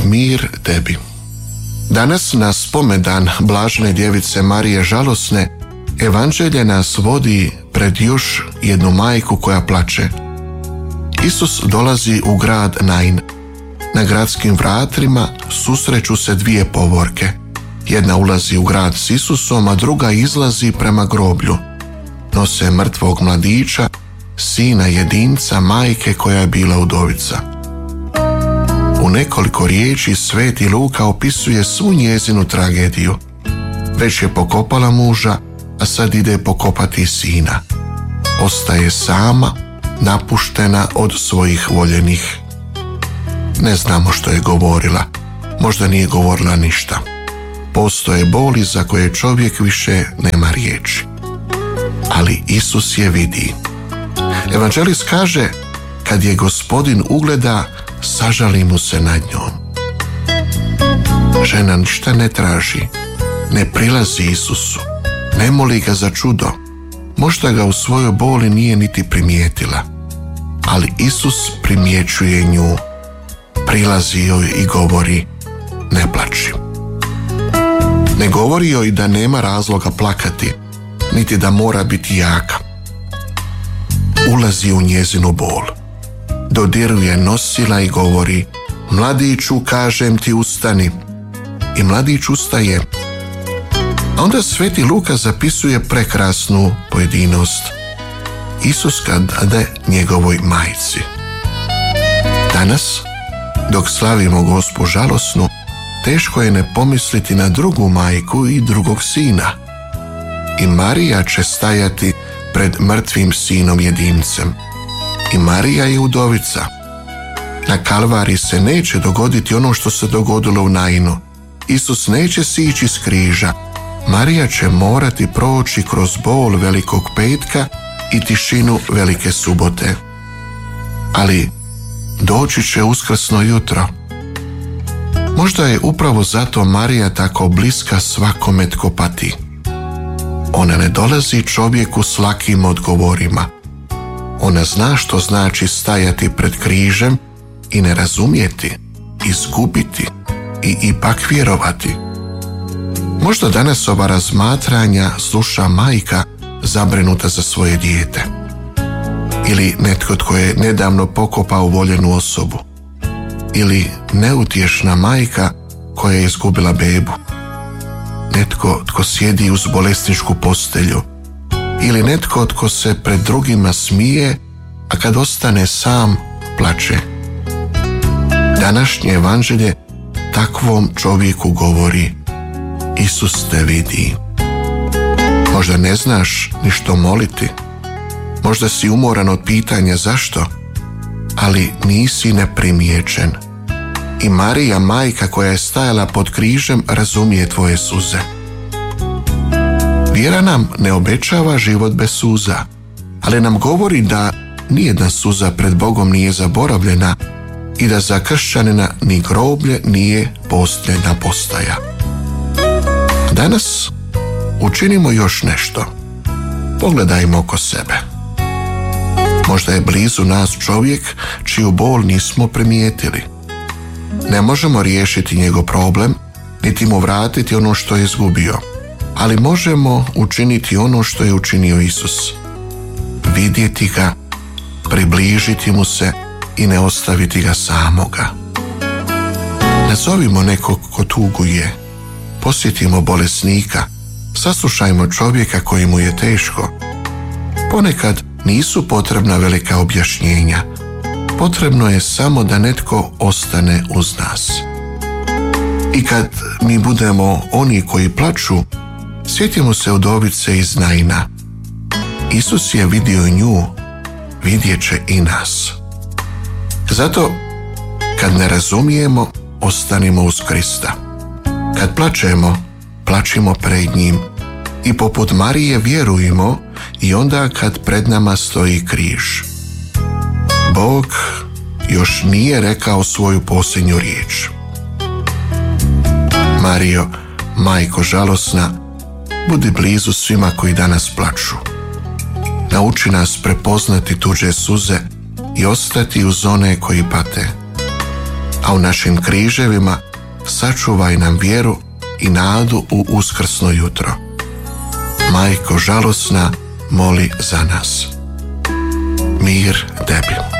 Mir tebi. Danas na spomendan Blažene djevice Marije žalosne, Evanđelje nas vodi pred još jednu majku koja plače. Isus dolazi u grad Nain. Na gradskim vratima susreću se dvije povorke. Jedna ulazi u grad s Isusom, a druga izlazi prema groblju. Nose mrtvog mladića, sina jedinca majke koja je bila udovica. U nekoliko riječi Sveti Luka opisuje svu njezinu tragediju. Već je pokopala muža, a sad ide pokopati sina. Ostaje sama, napuštena od svojih voljenih. Ne znamo što je govorila, možda nije govorila ništa. Postoje boli za koje čovjek više nema riječi. Ali Isus je vidi. Evanđelist kaže, kad je Gospodin ugleda, sažali mu se nad njom. Žena ništa ne traži, ne prilazi Isusu, ne moli ga za čudo. Možda ga u svojoj boli nije niti primijetila. Ali Isus primjećuje nju, prilazi joj i govori, ne plači. Ne govori joj da nema razloga plakati, niti da mora biti jaka. Ulazi u njezinu bol. Dodiruje nosila i govori, mladiću, kažem ti, ustani. I mladić ustaje. A onda Sveti Luka zapisuje prekrasnu pojedinost. Isus kad dade njegovoj majci. Danas, dok slavimo Gospu žalosnu, teško je ne pomisliti na drugu majku i drugog sina. I Marija će stajati pred mrtvim sinom jedincem. I Marija je udovica. Na Kalvariji se neće dogoditi ono što se dogodilo u Nainu. Isus neće sići s križa. Marija će morati proći kroz bol Velikog petka i tišinu Velike subote. Ali doći će uskrsno jutro. Možda je upravo zato Marija tako bliska svakome tko pati. Ona ne dolazi čovjeku s lakim odgovorima. Ona zna što znači stajati pred križem i ne razumjeti, izgubiti i ipak vjerovati. Možda danas ova razmatranja sluša majka zabrinuta za svoje dijete. Ili netko tko je nedavno pokopao voljenu osobu. Ili neutješna majka koja je izgubila bebu. Netko tko sjedi uz bolesničku postelju. Ili netko tko se pred drugima smije, a kad ostane sam, plače. Današnje evanđelje takvom čovjeku govori, Isus te vidi. Možda ne znaš ni što moliti. Možda si umoran od pitanja zašto, ali nisi neprimiječen. I Marija, majka koja je stajala pod križem, razumije tvoje suze. Vjera nam ne obećava život bez suza, ali nam govori da nijedna suza pred Bogom nije zaboravljena i da za kršćanina ni groblje nije posljednja postaja. Danas učinimo još nešto. Pogledajmo oko sebe. Možda je blizu nas čovjek čiju bol nismo primijetili. Ne možemo riješiti njegov problem, niti mu vratiti ono što je izgubio, ali možemo učiniti ono što je učinio Isus. Vidjeti ga, približiti mu se i ne ostaviti ga samoga. Nazovimo nekog ko tuguje, posjetimo bolesnika, saslušajmo čovjeka koji mu je teško. Ponekad nisu potrebna velika objašnjenja. Potrebno je samo da netko ostane uz nas. I kad mi budemo oni koji plaču, sjetimo se udovice iz Naina. Isus je vidio nju, vidjet će i nas. Zato, kad ne razumijemo, ostanimo uz Krista. Kad plačemo, plačimo pred njim i poput Marije vjerujemo i onda kad pred nama stoji križ. Bog još nije rekao svoju posljednju riječ. Marijo, majko žalosna, budi blizu svima koji danas plaču. Nauči nas prepoznati tuđe suze i ostati uz one koji pate. a u našim križevima sačuvaj nam vjeru i nadu u uskrsno jutro. Majko žalosna, moli za nas. Mir tebi.